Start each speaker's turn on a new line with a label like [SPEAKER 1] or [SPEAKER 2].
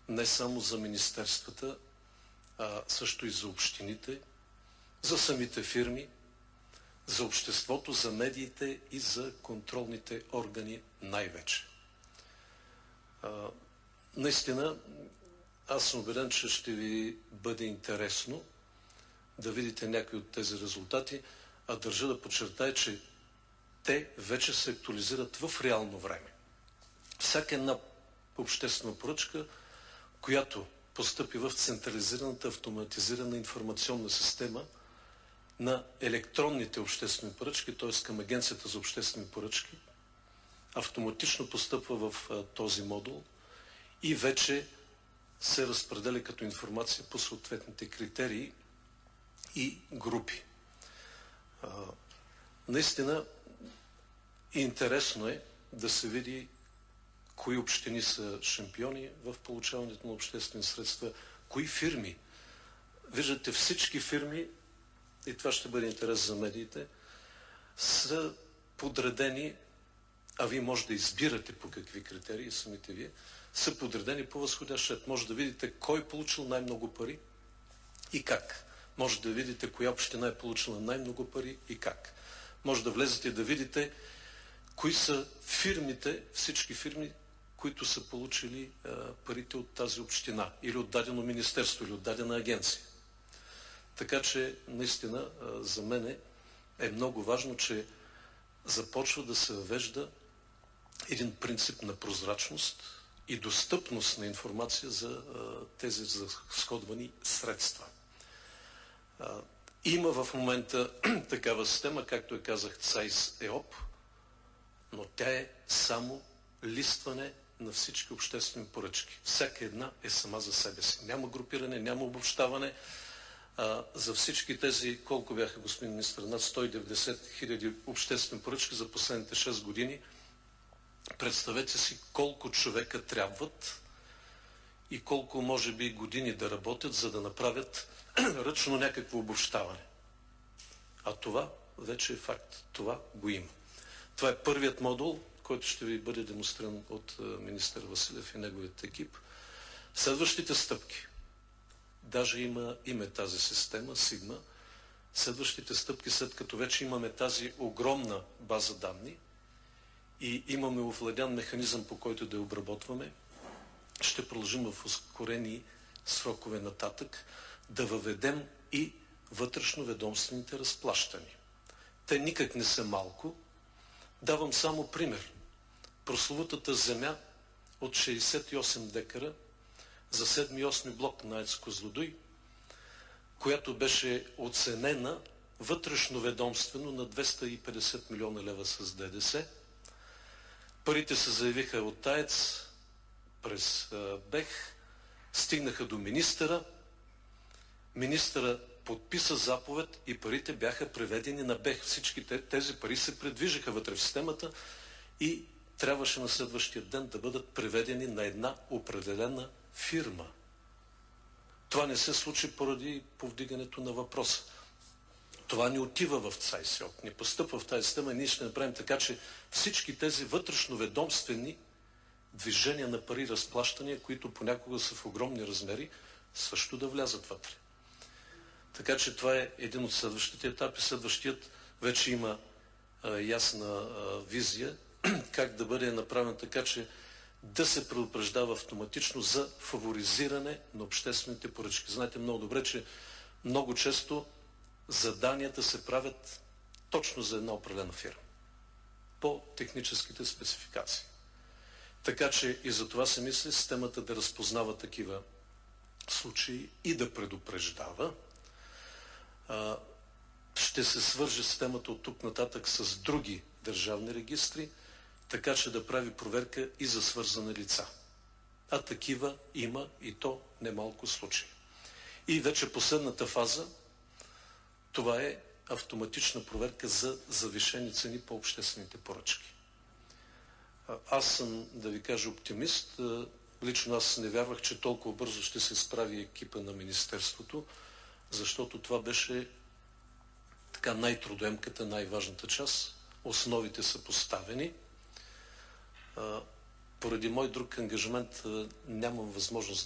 [SPEAKER 1] не само за министерствата, а също и за общините, за самите фирми, за обществото, за медиите и за контролните органи най-вече. Наистина, аз съм убеден, че ще ви бъде интересно да видите някои от тези резултати, а държа да подчертая, че те вече се актуализират в реално време. Всяка една обществена поръчка, която постъпи в централизираната автоматизирана информационна система на електронните обществени поръчки, т.е. към Агенцията за обществени поръчки, автоматично постъпва в този модул и вече се разпределя като информация по съответните критерии и групи. Наистина интересно е да се види кои общини са шампиони в получаването на обществени средства, кои фирми. Виждате, всички фирми, и това ще бъде интерес за медиите, са подредени, а вие може да избирате по какви критерии, самите вие, са подредени по възходящ ред. Може да видите кой е получил най-много пари и как. Може да видите коя община е получила най-много пари и как. Може да влезете да видите кои са фирмите, всички фирми, които са получили парите от тази община или от дадено министерство, или от дадена агенция. Така че, наистина, за мен е много важно, че започва да се въвежда един принцип на прозрачност и достъпност на информация за тези разходвани средства. Има в момента такава система, както я казах, ЦАИС ЕОП, но тя е само листване на всички обществени поръчки. Всяка една е сама за себе си. Няма групиране, няма обобщаване. За всички тези, колко бяха, господин министър, над 190 хиляди обществени поръчки за последните 6 години, представете си колко човека трябват и колко може би години да работят, за да направят ръчно някакво обобщаване. А това вече е факт. Това го има. Това е първият модул, който ще ви бъде демонстриран от министър Василев и неговият екип. Следващите стъпки, даже има име тази система, Сигма, следващите стъпки, след като вече имаме тази огромна база данни и имаме овладян механизъм, по който да я обработваме, ще продължим в ускорени срокове нататък да въведем и вътрешноведомствените разплащания. Те никак не са малко. Давам само пример. Прословутата земя от 68 декара за 7 и 8 блок на АЕЦ Козлодуй, която беше оценена вътрешноведомствено на 250 милиона лева с ДДС. Парите се заявиха от АЕЦ през БЕХ, стигнаха до министъра. Министъра подписа заповед и парите бяха преведени на БЕХ. Всички тези пари се предвижиха вътре в системата и трябваше на следващия ден да бъдат преведени на една определена фирма. Това не се случи поради повдигането на въпроса. Това не отива в ЦАИС ЕОП, не постъпва в тази система и ние ще направим така, че всички тези вътрешноведомствени движения на пари, разплащания, които понякога са в огромни размери, също да влязат вътре. Така че това е един от следващите етапи. Следващият вече има ясна визия как да бъде направен така, че да се предупреждава автоматично за фаворизиране на обществените поръчки. Знаете много добре, че много често заданията се правят точно за една определена фирма по техническите спецификации. Така че и за това се мисли системата да разпознава такива случаи и да предупреждава. Ще се свърже системата от тук нататък с други държавни регистри, така че да прави проверка и за свързани лица. А такива има и то немалко случаи. И вече последната фаза, това е автоматична проверка за завишени цени по обществените поръчки. Аз съм, да ви кажа, оптимист. Лично аз не вярвах, че толкова бързо ще се справи екипа на Министерството, защото това беше така най-трудоемката, най-важната част. Основите са поставени. Поради мой друг ангажимент нямам възможност